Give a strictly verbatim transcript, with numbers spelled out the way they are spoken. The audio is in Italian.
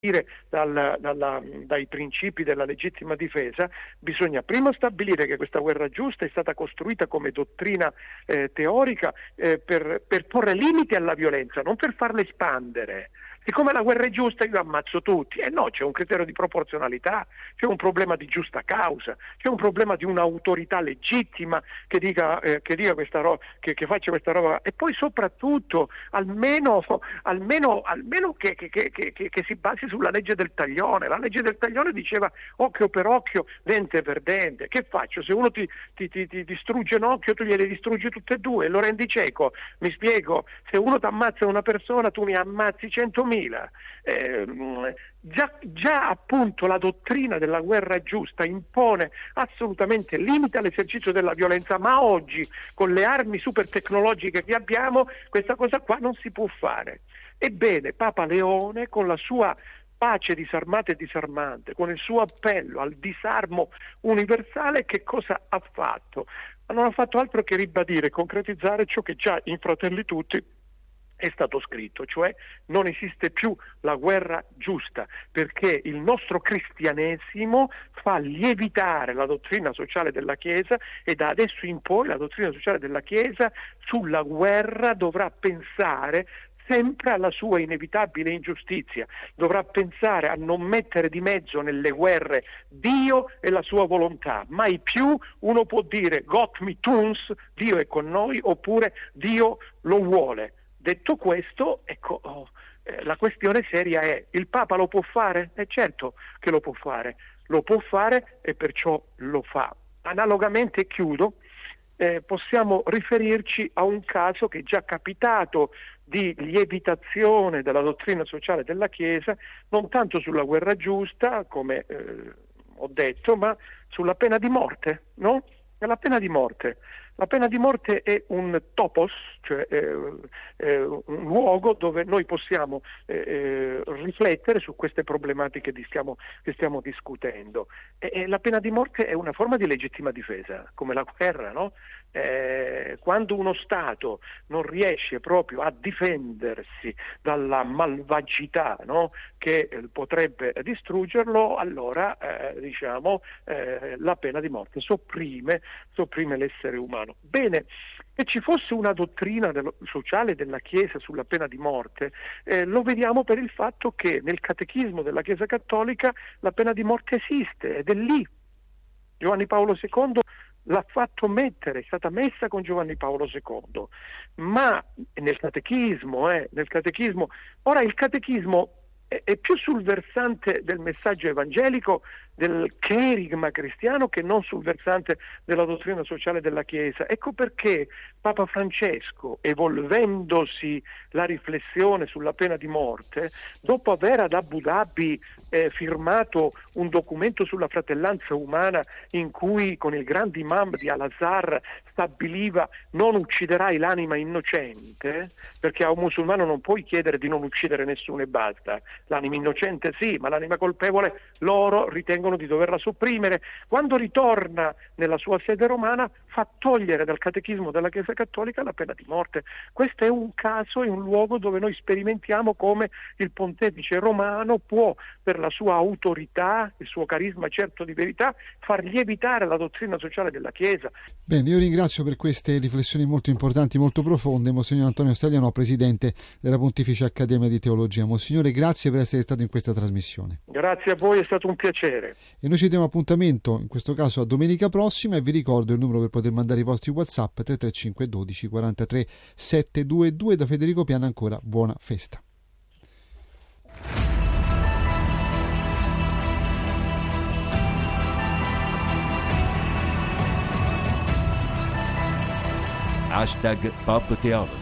Dal, dalla, dai principi della legittima difesa, bisogna prima stabilire che questa guerra giusta è stata costruita come dottrina eh, teorica eh, per, per porre limiti alla violenza, non per farla espandere. Siccome la guerra è giusta io ammazzo tutti, e eh no, c'è un criterio di proporzionalità, c'è un problema di giusta causa, c'è un problema di un'autorità legittima che dica, eh, che, dica questa roba, che, che faccia questa roba, e poi soprattutto almeno, almeno, almeno che, che, che, che, che si basi sulla legge del taglione. La legge del taglione diceva occhio per occhio, dente per dente. Che faccio? Se uno ti, ti, ti, ti distrugge un occhio, tu gliele distruggi tutte e due e lo rendi cieco. Mi spiego? Se uno ti ammazza una persona, tu mi ammazzi centomila. Eh, già, già appunto la dottrina della guerra giusta impone assolutamente limite all'esercizio della violenza, ma oggi con le armi super tecnologiche che abbiamo questa cosa qua non si può fare. Ebbene, Papa Leone, con la sua pace disarmata e disarmante, con il suo appello al disarmo universale, che cosa ha fatto? Non ha fatto altro che ribadire e concretizzare ciò che già in Fratelli Tutti è stato scritto, cioè non esiste più la guerra giusta, perché il nostro cristianesimo fa lievitare la dottrina sociale della Chiesa, e da adesso in poi la dottrina sociale della Chiesa sulla guerra dovrà pensare sempre alla sua inevitabile ingiustizia, dovrà pensare a non mettere di mezzo nelle guerre Dio e la sua volontà. Mai più uno può dire Gott mit uns, Dio è con noi, oppure Dio lo vuole. Detto questo, ecco, oh, eh, la questione seria è: il Papa lo può fare? È certo che lo può fare, lo può fare e perciò lo fa. Analogamente, chiudo, eh, possiamo riferirci a un caso che è già capitato di lievitazione della dottrina sociale della Chiesa, non tanto sulla guerra giusta, come eh, ho detto, ma sulla pena di morte, no? La pena di morte. La pena di morte è un topos, cioè eh, eh, un luogo dove noi possiamo eh, riflettere su queste problematiche di stiamo, che stiamo discutendo. E, e la pena di morte è una forma di legittima difesa, come la guerra, no? Eh, quando uno Stato non riesce proprio a difendersi dalla malvagità, no? che eh, potrebbe distruggerlo, allora eh, diciamo eh, la pena di morte sopprime, sopprime l'essere umano. Bene, che ci fosse una dottrina dello, sociale della Chiesa sulla pena di morte, eh, lo vediamo per il fatto che nel catechismo della Chiesa Cattolica la pena di morte esiste ed è lì. Giovanni Paolo secondo l'ha fatto mettere, è stata messa con Giovanni Paolo secondo, ma nel catechismo, eh, nel catechismo, ora il catechismo è, è più sul versante del messaggio evangelico, del cherigma cristiano, che non sul versante della dottrina sociale della Chiesa. Ecco perché Papa Francesco, evolvendosi la riflessione sulla pena di morte, dopo aver ad Abu Dhabi eh, firmato un documento sulla fratellanza umana in cui con il grande imam di Al-Azhar stabiliva non ucciderai l'anima innocente, perché a un musulmano non puoi chiedere di non uccidere nessuno e basta, l'anima innocente sì, ma l'anima colpevole loro ritengono di doverla sopprimere. Quando ritorna nella sua sede romana fa togliere dal catechismo della Chiesa Cattolica la pena di morte. Questo è un caso, è un luogo dove noi sperimentiamo come il pontefice romano può, per la sua autorità, il suo carisma certo di verità, far lievitare la dottrina sociale della Chiesa. Bene, io ringrazio per queste riflessioni molto importanti, molto profonde, Monsignor Antonio Stagliano, Presidente della Pontificia Accademia di Teologia. Monsignore, grazie per essere stato in questa trasmissione. Grazie a voi, è stato un piacere. E noi ci diamo appuntamento, in questo caso a domenica prossima, e vi ricordo il numero per poter mandare i vostri WhatsApp: tre tre cinque uno due quarantatré settecentoventidue. Da Federico Piana ancora buona festa. Hashtag Pop Theology.